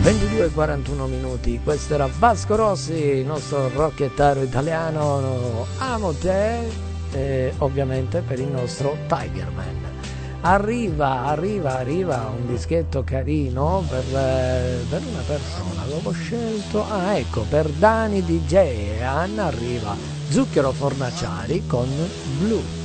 22:41 minuti, questo era Vasco Rossi, il nostro rockettaro italiano, amo te, ovviamente per il nostro Tigerman. Arriva un dischetto carino per una persona, l'avevo scelto, ecco, per Dani DJ e Anna arriva Zucchero Fornaciari con Blue.